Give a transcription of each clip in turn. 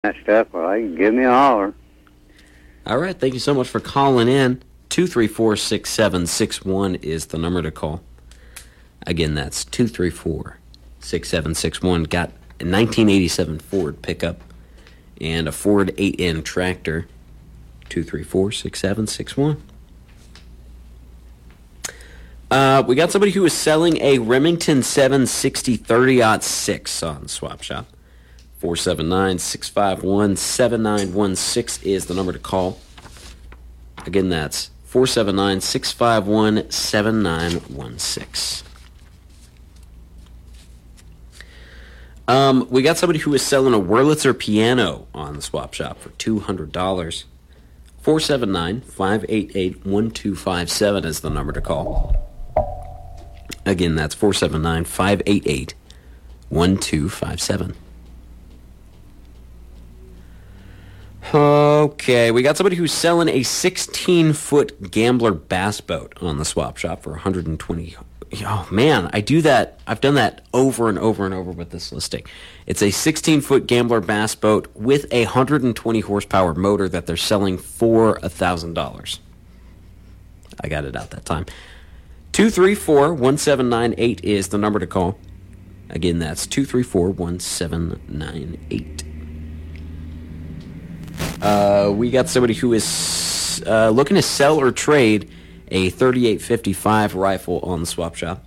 that stuff, well, you can give me a holler. All right, thank you so much for calling in. 234-6761 is the number to call. Again, that's 234-6761. Got a 1987 Ford pickup and a Ford 8N tractor. 234-6761. We got somebody who is selling a Remington 760 30-06 on Swap Shop. 479-651-7916 is the number to call. Again, that's 479-651-7916. We got somebody who is selling a Wurlitzer piano on the Swap Shop for $200. 479-588-1257 is the number to call. Again, that's 479-588-1257. Okay, we got somebody who's selling a 16-foot Gambler bass boat on the Swap Shop for $120. Oh, man, I do that. I've done that over and over and over with this listing. It's a 16-foot Gambler bass boat with a 120 horsepower motor that they're selling for $1,000. I got it out that time. 234-1798 is the number to call. Again, that's 234-1798. We got somebody who is looking to sell or trade a 3855 rifle on the Swap Shop.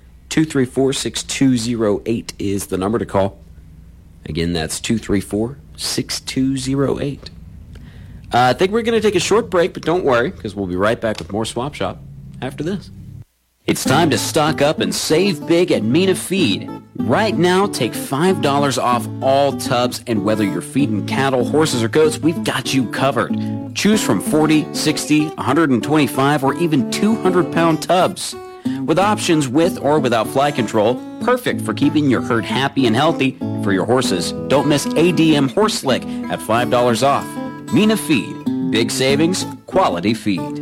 234-6208 is the number to call. Again, that's 234-6208. I think we're going to take a short break, but don't worry, because we'll be right back with more Swap Shop after this. It's time to stock up and save big at Mina Feed. Right now, take $5 off all tubs, and whether you're feeding cattle, horses, or goats, we've got you covered. Choose from 40, 60, 125, or even 200-pound tubs. With options with or without fly control, perfect for keeping your herd happy and healthy. For your horses, don't miss ADM Horse Slick at $5 off. Mina Feed. Big savings, quality feed.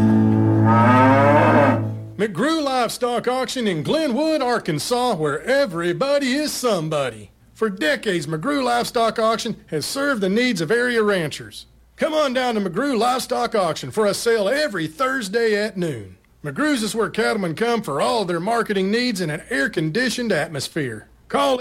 McGrew Livestock Auction in Glenwood, Arkansas, where everybody is somebody. For decades, McGrew Livestock Auction has served the needs of area ranchers. Come on down to McGrew Livestock Auction for a sale every Thursday at noon. McGrew's is where cattlemen come for all their marketing needs in an air-conditioned atmosphere. Call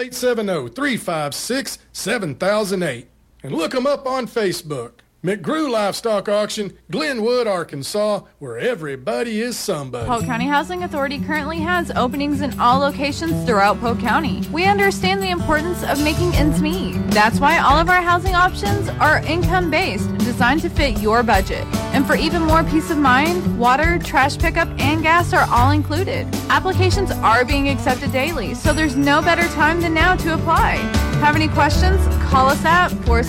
870-356-7008 and look them up on Facebook. McGrew Livestock Auction, Glenwood, Arkansas, where everybody is somebody. Polk County Housing Authority currently has openings in all locations throughout Polk County. We understand the importance of making ends meet. That's why all of our housing options are income-based, designed to fit your budget. And for even more peace of mind, water, trash pickup, and gas are all included. Applications are being accepted daily, so there's no better time than now to apply. Have any questions? Call us at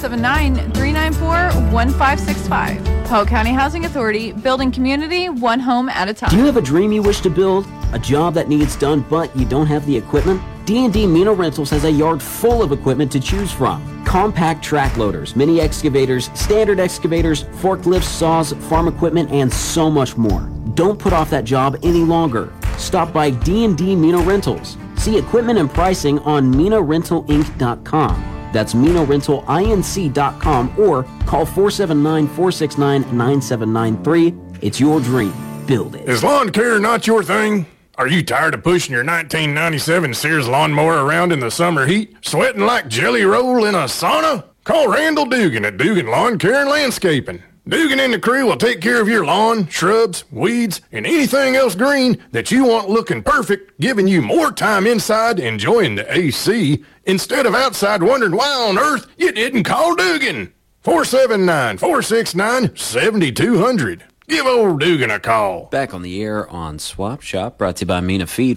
479-394-1565. Polk County Housing Authority, building community one home at a time. Do you have a dream you wish to build? A job that needs done but you don't have the equipment? D&D Mina Rentals has a yard full of equipment to choose from. Compact track loaders, mini excavators, standard excavators, forklifts, saws, farm equipment, and so much more. Don't put off that job any longer. Stop by D&D Mina Rentals. See equipment and pricing on MinaRentalInc.com. That's MinaRentalInc.com or call 479-469-9793. It's your dream. Build it. Is lawn care not your thing? Are you tired of pushing your 1997 Sears lawnmower around in the summer heat, sweating like jelly roll in a sauna? Call Randall Dugan at Dugan Lawn Care and Landscaping. Dugan and the crew will take care of your lawn, shrubs, weeds, and anything else green that you want looking perfect, giving you more time inside enjoying the AC instead of outside wondering why on earth you didn't call Dugan. 479-469-7200. Give old Dugan a call. Back on the air on Swap Shop, brought to you by Mina Feed.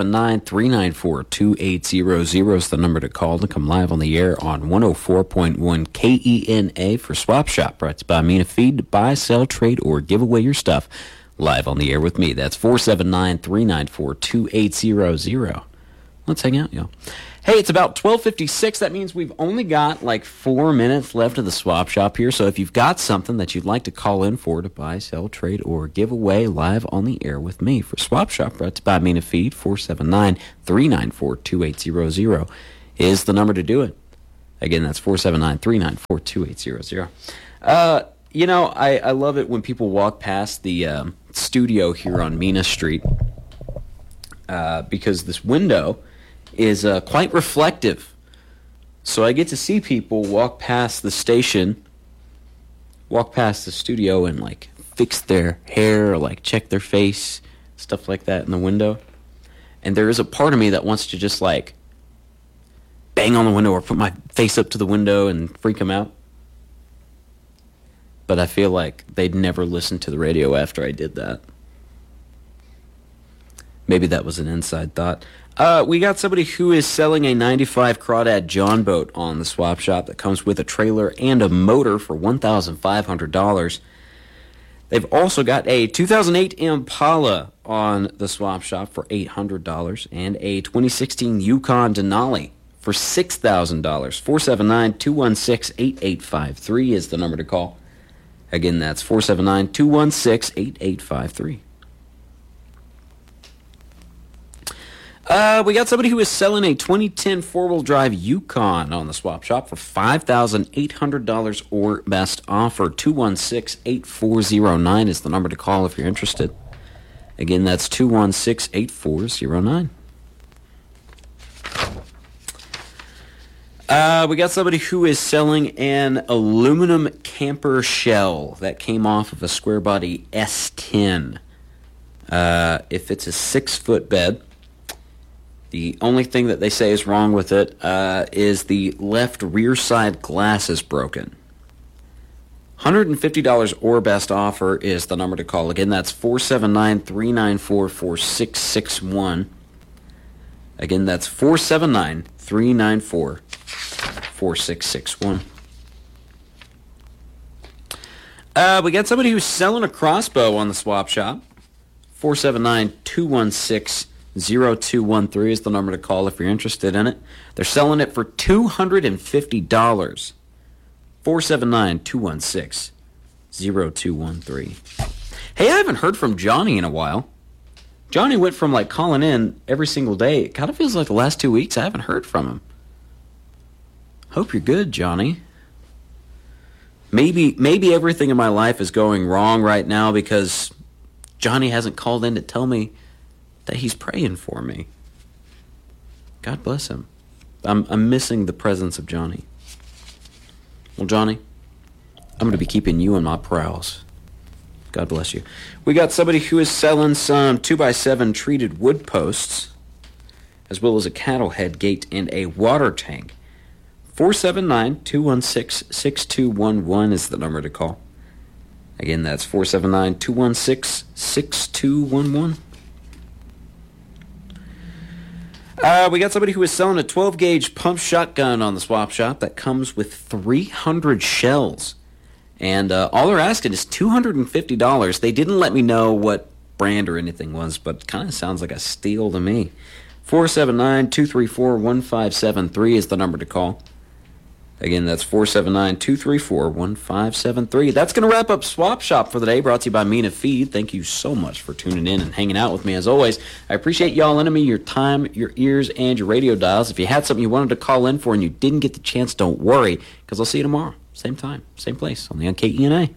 479-394-2800 is the number to call to come live on the air on 104.1 KENA for Swap Shop, brought to you by Mina Feed. To buy, sell, trade, or give away your stuff live on the air with me. That's 479-394-2800. Let's hang out, y'all. Hey, it's about 12:56. That means we've only got like 4 minutes left of the Swap Shop here. So if you've got something that you'd like to call in for to buy, sell, trade, or give away live on the air with me for Swap Shop, brought to you by Mina Feed, 479-394-2800 is the number to do it. Again, that's 479-394-2800. I love it when people walk past the studio here on Mina Street because this window is quite reflective. So I get to see people walk past the station, walk past the studio and, like, fix their hair or, like, check their face, stuff like that in the window. And there is a part of me that wants to just, like, bang on the window or put my face up to the window and freak them out. But I feel like they'd never listen to the radio after I did that. Maybe that was an inside thought. We got somebody who is selling a 95 Crawdad John boat on the swap shop that comes with a trailer and a motor for $1,500. They've also got a 2008 Impala on the swap shop for $800 and a 2016 Yukon Denali for $6,000. 479-216-8853 is the number to call. Again, that's 479-216-8853. We got somebody who is selling a 2010 four-wheel drive Yukon on the swap shop for $5,800 or best offer. 216-8409 is the number to call if you're interested. Again, that's 216-8409. We got somebody who is selling an aluminum camper shell that came off of a square body S10. If it's a 6-foot bed, the only thing that they say is wrong with it is the left rear side glass is broken. $150 or best offer is the number to call. Again, that's 479-394-4661. Again, that's 479-394-4661. We got somebody who's selling a crossbow on the swap shop. 479-216-0213 is the number to call if you're interested in it. They're selling it for $250. 479-216-0213. Hey, I haven't heard from Johnny in a while. Johnny went from, like, calling in every single day. It kind of feels like the last 2 weeks I haven't heard from him. Hope you're good, Johnny. Maybe everything in my life is going wrong right now because Johnny hasn't called in to tell me that he's praying for me. God bless him. I'm missing the presence of Johnny. Well, Johnny, I'm going to be keeping you in my prayers. God bless you. We got somebody who is selling some 2x7 treated wood posts, as well as a cattle head gate and a water tank. 479-216-6211 is the number to call. Again, that's 479-216-6211. We got somebody who is selling a 12-gauge pump shotgun on the swap shop that comes with 300 shells. And all they're asking is $250. They didn't let me know what brand or anything was, but it kind of sounds like a steal to me. 479-234-1573 is the number to call. Again, that's 479-234-1573. That's going to wrap up Swap Shop for the day, brought to you by Mina Feed. Thank you so much for tuning in and hanging out with me, as always. I appreciate y'all lending me your time, your ears, and your radio dials. If you had something you wanted to call in for and you didn't get the chance, don't worry, because I'll see you tomorrow. Same time, same place, only on KENA.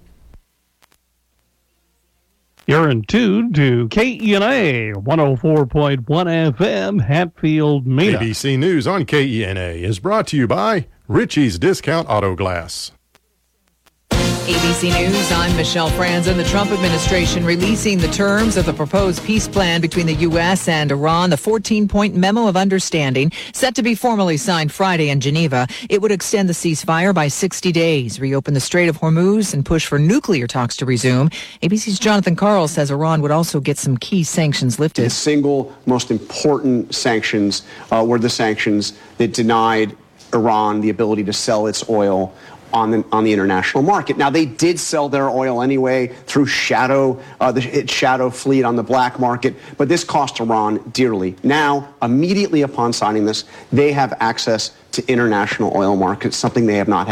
You're in tune to KENA 104.1 FM, Hatfield, Mina. ABC News on KENA is brought to you by Richie's Discount Auto Glass. ABC News, I'm Michelle Franzen. The Trump administration releasing the terms of the proposed peace plan between the U.S. and Iran. The 14-point memo of understanding set to be formally signed Friday in Geneva. It would extend the ceasefire by 60 days, reopen the Strait of Hormuz, and push for nuclear talks to resume. ABC's Jonathan Karl says Iran would also get some key sanctions lifted. The single most important sanctions were the sanctions that denied Iran the ability to sell its oil on the international market. Now, they did sell their oil anyway through its shadow fleet on the black market, but this cost Iran dearly. Now, immediately upon signing this, they have access to international oil markets, something they have not had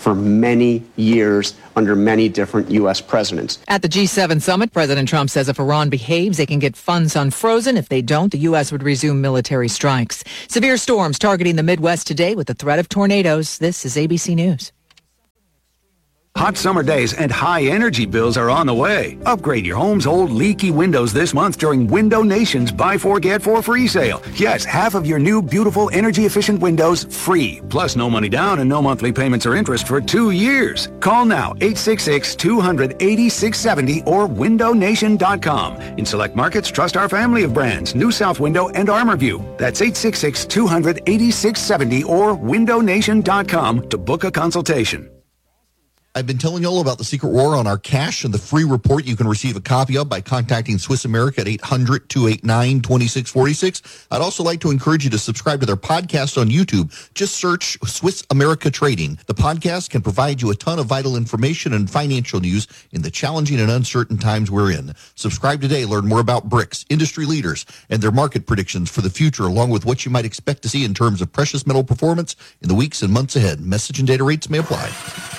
for many years under many different U.S. presidents. At the G7 summit, President Trump says if Iran behaves, they can get funds unfrozen. If they don't, the U.S. would resume military strikes. Severe storms targeting the Midwest today with the threat of tornadoes. This is ABC News. Hot summer days and high energy bills are on the way. Upgrade your home's old leaky windows this month during Window Nation's Buy 4 Get 4 free sale. Yes, half of your new beautiful energy efficient windows free. Plus no money down and no monthly payments or interest for 2 years. Call now 866-200-8670 or windownation.com. In select markets, trust our family of brands, New South Window and ArmorView. That's 866-200-8670 or windownation.com to book a consultation. I've been telling you all about the Secret War on our cash and the free report you can receive a copy of by contacting Swiss America at 800-289-2646. I'd also like to encourage you to subscribe to their podcast on YouTube. Just search Swiss America Trading. The podcast can provide you a ton of vital information and financial news in the challenging and uncertain times we're in. Subscribe today. Learn more about BRICS, industry leaders, and their market predictions for the future, along with what you might expect to see in terms of precious metal performance in the weeks and months ahead. Message and data rates may apply.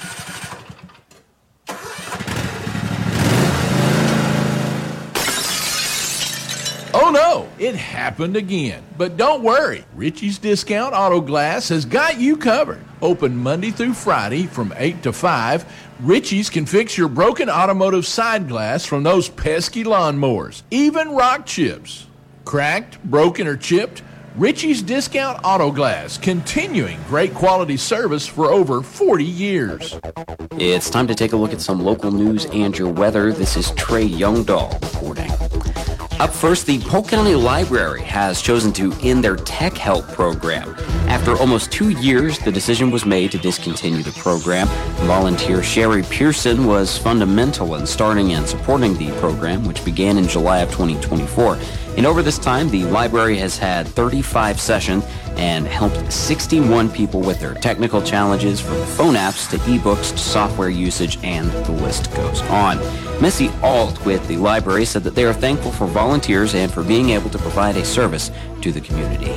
Oh no, it happened again. But don't worry, Richie's Discount Auto Glass has got you covered. Open Monday through Friday from 8 to 5, Richie's can fix your broken automotive side glass from those pesky lawnmowers, even rock chips. Cracked, broken, or chipped, Richie's Discount Auto Glass, continuing great quality service for over 40 years. It's time to take a look at some local news and your weather. This is Trey Youngdahl reporting. Up first, the Polk County Library has chosen to end their Tech Help program. After almost 2 years, the decision was made to discontinue the program. Volunteer Sherry Pearson was fundamental in starting and supporting the program, which began in July of 2024. And over this time, the library has had 35 sessions and helped 61 people with their technical challenges, from phone apps to ebooks to software usage, and the list goes on. Missy Alt with the library said that they are thankful for volunteers and for being able to provide a service to the community.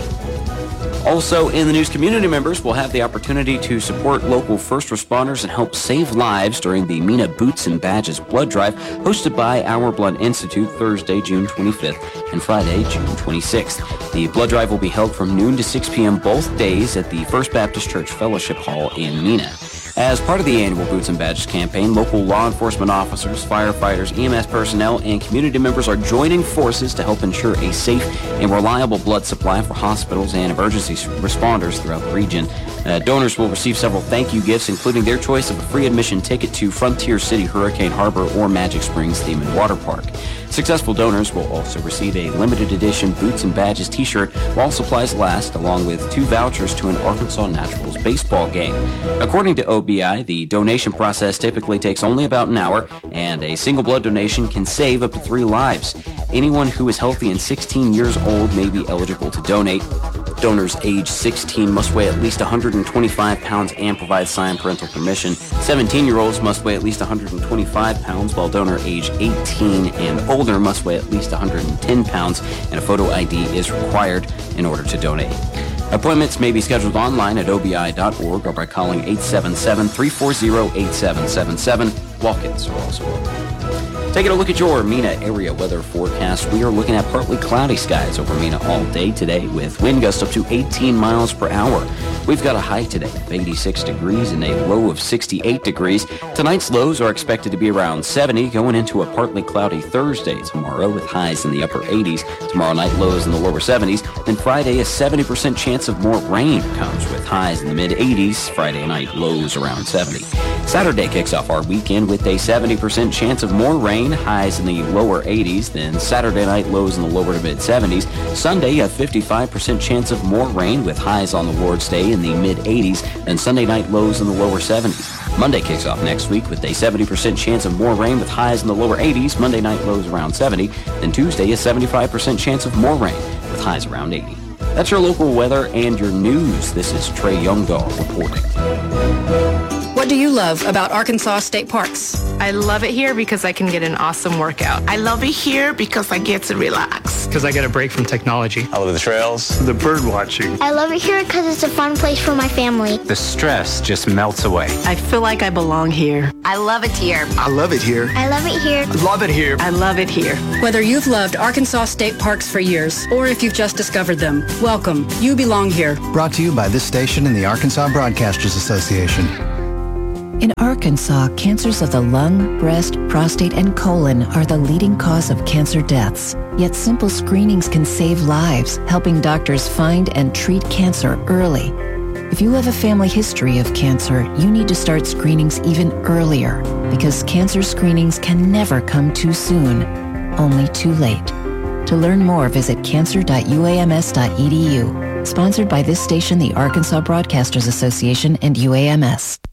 Also in the news, community members will have the opportunity to support local first responders and help save lives during the MENA Boots and Badges Blood Drive, hosted by Our Blood Institute Thursday, June 25th and Friday, June 26th. The blood drive will be held from noon to 6 p.m. both days at the First Baptist Church Fellowship Hall in MENA. As part of the annual Boots and Badges campaign, local law enforcement officers, firefighters, EMS personnel, and community members are joining forces to help ensure a safe and reliable blood supply for hospitals and emergency responders throughout the region. Donors will receive several thank you gifts, including their choice of a free admission ticket to Frontier City Hurricane Harbor or Magic Springs Theme and Water Park. Successful donors will also receive a limited edition Boots and Badges t-shirt while supplies last, along with 2 vouchers to an Arkansas Naturals baseball game. According to OBI, the donation process typically takes only about an hour, and a single blood donation can save up to 3 lives. Anyone who is healthy and 16 years old may be eligible to donate. Donors age 16 must weigh at least 125 pounds and provide signed parental permission. 17-year-olds must weigh at least 125 pounds, while donor age 18 and older must weigh at least 110 pounds, and a photo ID is required in order to donate. Appointments may be scheduled online at obi.org or by calling 877-340-8777. Walk-ins are also open. Taking a look at your MENA area weather forecast, we are looking at partly cloudy skies over MENA all day today with wind gusts up to 18 miles per hour. We've got a high today of 86 degrees and a low of 68 degrees. Tonight's lows are expected to be around 70, going into a partly cloudy Thursday tomorrow with highs in the upper 80s. Tomorrow night, lows in the lower 70s. Then Friday, a 70% chance of more rain comes with highs in the mid-80s. Friday night, lows around 70. Saturday kicks off our weekend with a 70% chance of more rain, highs in the lower 80s. Then Saturday night, lows in the lower to mid-70s. Sunday, a 55% chance of more rain with highs on the Lord's Day in the mid-80s. Then Sunday night, lows in the lower 70s. Monday kicks off next week with a 70% chance of more rain with highs in the lower 80s. Monday night, lows around 70. Then Tuesday, a 75% chance of more rain with highs around 80. That's your local weather and your news. This is Trey Youngdahl reporting. What do you love about Arkansas State Parks? I love it here because I can get an awesome workout. I love it here because I get to relax. Because I get a break from technology. I love the trails. The bird watching. I love it here because it's a fun place for my family. The stress just melts away. I feel like I belong here. I love it here. I love it here. I love it here. I love it here. I love it here. Whether you've loved Arkansas State Parks for years or if you've just discovered them, welcome. You belong here. Brought to you by this station and the Arkansas Broadcasters Association. In Arkansas, cancers of the lung, breast, prostate, and colon are the leading cause of cancer deaths. Yet simple screenings can save lives, helping doctors find and treat cancer early. If you have a family history of cancer, you need to start screenings even earlier because cancer screenings can never come too soon, only too late. To learn more, visit cancer.uams.edu. Sponsored by this station, the Arkansas Broadcasters Association, and UAMS.